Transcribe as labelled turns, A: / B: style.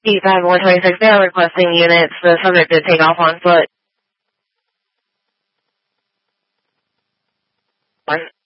A: 126, they are requesting units. The subject did take off on foot.